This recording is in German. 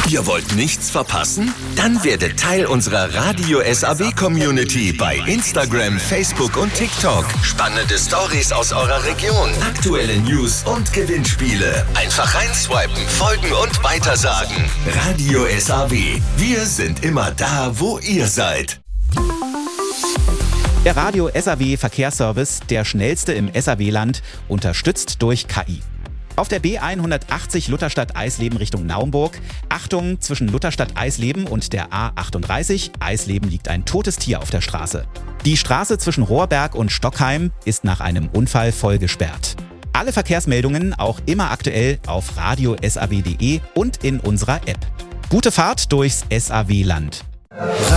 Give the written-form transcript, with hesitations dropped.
Ihr wollt nichts verpassen? Dann werdet Teil unserer Radio SAW Community bei Instagram, Facebook und TikTok. Spannende Stories aus eurer Region, aktuelle News und Gewinnspiele. Einfach reinswipen, folgen und weitersagen. Radio SAW. Wir sind immer da, wo ihr seid. Der Radio SAW Verkehrsservice, der schnellste im SAW-Land, unterstützt durch KI. Auf der B180 Lutherstadt-Eisleben Richtung Naumburg. Achtung, zwischen Lutherstadt-Eisleben und der A38 Eisleben liegt ein totes Tier auf der Straße. Die Straße zwischen Rohrberg und Stockheim ist nach einem Unfall voll gesperrt. Alle Verkehrsmeldungen auch immer aktuell auf radiosaw.de und in unserer App. Gute Fahrt durchs SAW-Land.